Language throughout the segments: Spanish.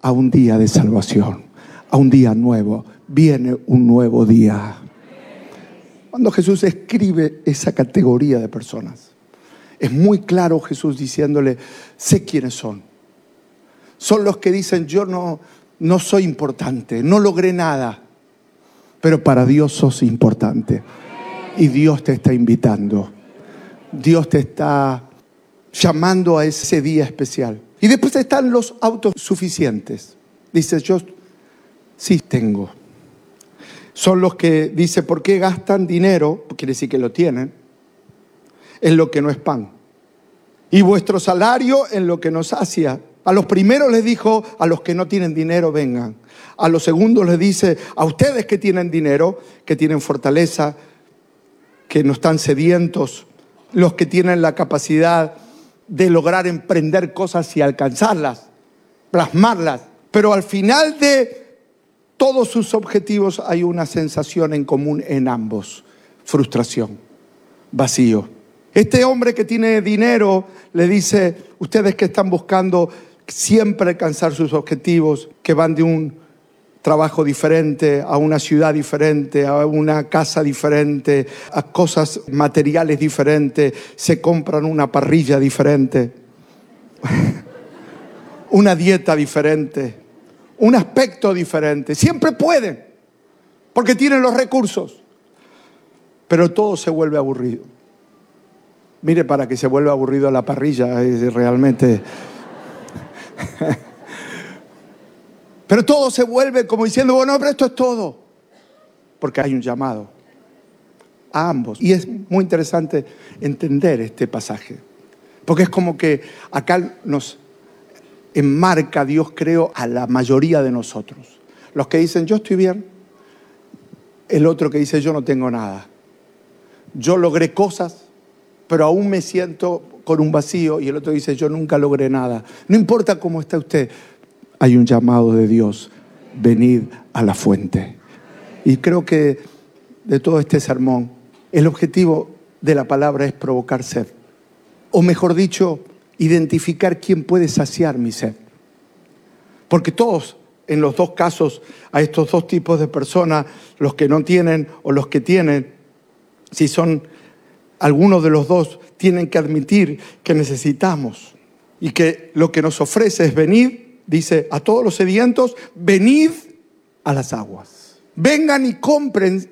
a un día de salvación, a un día nuevo. Viene un nuevo día. Cuando Jesús escribe esa categoría de personas, es muy claro Jesús diciéndole, sé quiénes son. Son los que dicen, yo no soy importante, no logré nada, pero para Dios sos importante. Y Dios te está invitando. Dios te está llamando a ese día especial. Y después están los autosuficientes. Dices, yo sí tengo. Son los que dice, ¿por qué gastan dinero? Quiere decir que lo tienen. En lo que no es pan. Y vuestro salario en lo que no sacia. A los primeros les dijo, a los que no tienen dinero vengan. A los segundos les dice, a ustedes que tienen dinero, que tienen fortaleza, que no están sedientos, los que tienen la capacidad de lograr emprender cosas y alcanzarlas, plasmarlas. Pero al final de todos sus objetivos hay una sensación en común en ambos: frustración, vacío. Este hombre que tiene dinero le dice, ustedes que están buscando siempre alcanzar sus objetivos, que van de un trabajo diferente, a una ciudad diferente, a una casa diferente, a cosas materiales diferentes, se compran una parrilla diferente, una dieta diferente, un aspecto diferente. Siempre pueden, porque tienen los recursos, pero todo se vuelve aburrido. Mire, para que se vuelva aburrido la parrilla, es realmente... Pero todo se vuelve como diciendo, bueno, pero esto es todo. Porque hay un llamado a ambos. Y es muy interesante entender este pasaje. Porque es como que acá nos enmarca Dios, creo, a la mayoría de nosotros. Los que dicen, yo estoy bien. El otro que dice, yo no tengo nada. Yo logré cosas, pero aún me siento con un vacío. Y el otro dice, yo nunca logré nada. No importa cómo está usted. Hay un llamado de Dios, venid a la fuente. Y creo que de todo este sermón, el objetivo de la palabra es provocar sed. O mejor dicho, identificar quién puede saciar mi sed. Porque todos, en los dos casos, a estos dos tipos de personas, los que no tienen o los que tienen, si son algunos de los dos, tienen que admitir que necesitamos. Y que lo que nos ofrece es venir. Dice, a todos los sedientos, venid a las aguas. Vengan y compren,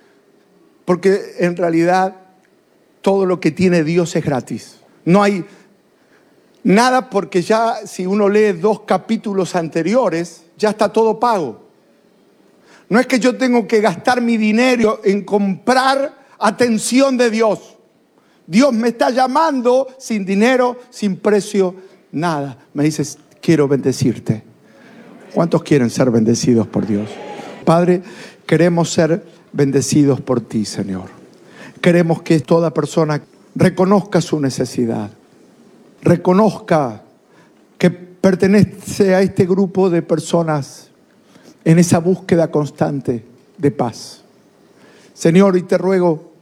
porque en realidad todo lo que tiene Dios es gratis. No hay nada, porque ya si uno lee 2 capítulos anteriores, ya está todo pago. No es que yo tengo que gastar mi dinero en comprar atención de Dios. Dios me está llamando sin dinero, sin precio, nada. Me dices, quiero bendecirte. ¿Cuántos quieren ser bendecidos por Dios? Padre, queremos ser bendecidos por ti, Señor. Queremos que toda persona reconozca su necesidad. Reconozca que pertenece a este grupo de personas en esa búsqueda constante de paz. Señor, y te ruego,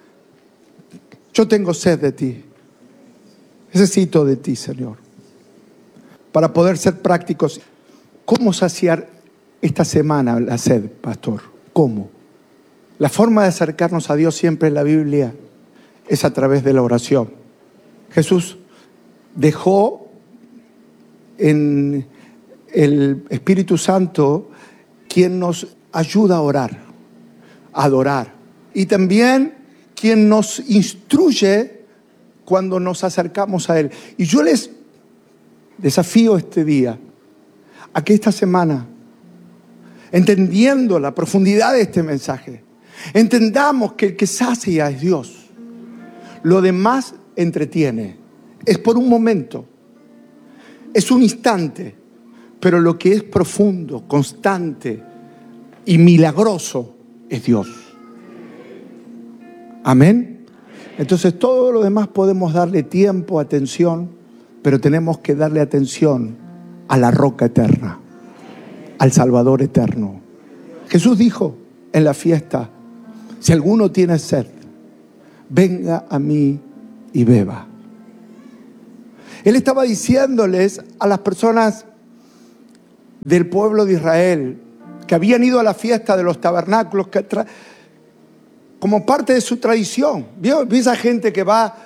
yo tengo sed de ti. Necesito de ti, Señor. Para poder ser prácticos, ¿cómo saciar esta semana la sed, pastor? ¿Cómo? La forma de acercarnos a Dios siempre en la Biblia es a través de la oración. Jesús dejó en el Espíritu Santo quien nos ayuda a orar, a adorar. Y también quien nos instruye cuando nos acercamos a Él. Y yo les desafío este día a que esta semana, entendiendo la profundidad de este mensaje, entendamos que el que sacia es Dios. Lo demás entretiene. Es por un momento, es un instante, pero lo que es profundo, constante y milagroso es Dios. Amén. Entonces todo lo demás podemos darle tiempo, atención, pero tenemos que darle atención a la roca eterna, al Salvador eterno. Jesús dijo en la fiesta, si alguno tiene sed, venga a mí y beba. Él estaba diciéndoles a las personas del pueblo de Israel, que habían ido a la fiesta de los tabernáculos, como parte de su tradición. ¿Vio esa gente que va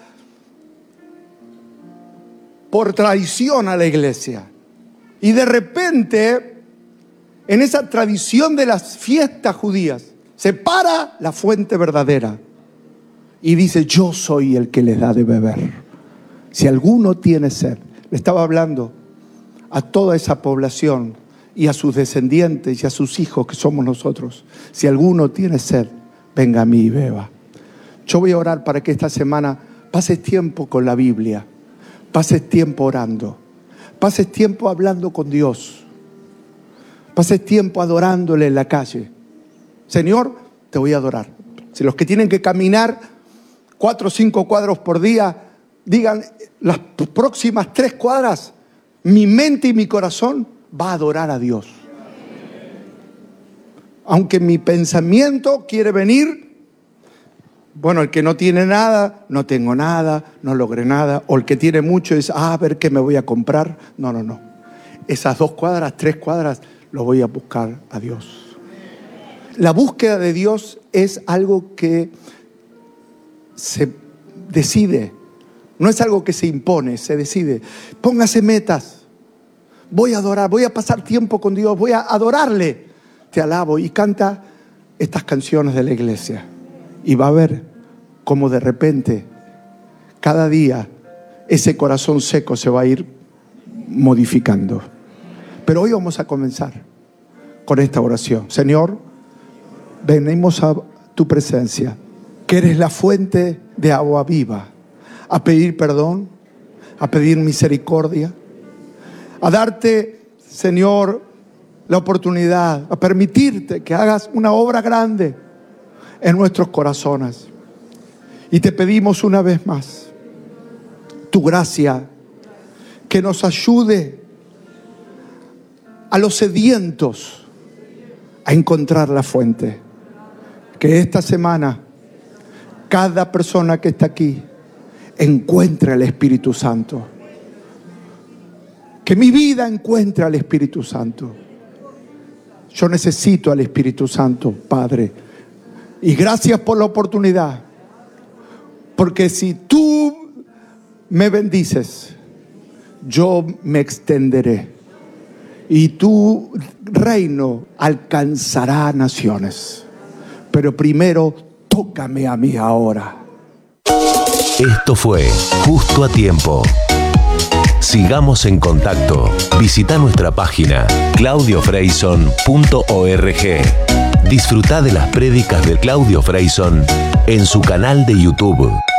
por tradición a la iglesia? Y de repente, en esa tradición de las fiestas judías, se para la fuente verdadera y dice: yo soy el que les da de beber. Si alguno tiene sed, le estaba hablando a toda esa población y a sus descendientes y a sus hijos, que somos nosotros. Si alguno tiene sed, venga a mí y beba. Yo voy a orar para que esta semana pases tiempo con la Biblia, pases tiempo orando, pases tiempo hablando con Dios, pases tiempo adorándole en la calle. Señor, te voy a adorar. Si los que tienen que caminar 4 o 5 cuadros por día, digan: las próximas 3 cuadras, mi mente y mi corazón va a adorar a Dios. Aunque mi pensamiento quiere venir, bueno, el que no tiene nada, no tengo nada, no logré nada. O el que tiene mucho dice: a ver qué me voy a comprar. No. Esas 2 cuadras, 3 cuadras, lo voy a buscar a Dios. La búsqueda de Dios es algo que se decide. No es algo que se impone, se decide. Póngase metas. Voy a adorar, voy a pasar tiempo con Dios, voy a adorarle. Te alabo. Y canta estas canciones de la iglesia. Y va a ver cómo de repente, cada día, ese corazón seco se va a ir modificando. Pero hoy vamos a comenzar con esta oración. Señor, venimos a tu presencia, que eres la fuente de agua viva, a pedir perdón, a pedir misericordia, a darte, Señor, la oportunidad, a permitirte que hagas una obra grande en nuestros corazones. Y te pedimos una vez más tu gracia, que nos ayude a los sedientos a encontrar la fuente. Que esta semana cada persona que está aquí encuentre al Espíritu Santo. Que mi vida encuentre al Espíritu Santo. Yo necesito al Espíritu Santo, Padre. Y gracias por la oportunidad. Porque si tú me bendices, yo me extenderé. Y tu reino alcanzará naciones. Pero primero, tócame a mí ahora. Esto fue Justo a Tiempo. Sigamos en contacto. Visita nuestra página claudiofreyson.org. Disfruta de las prédicas de Claudio Freyson en su canal de YouTube.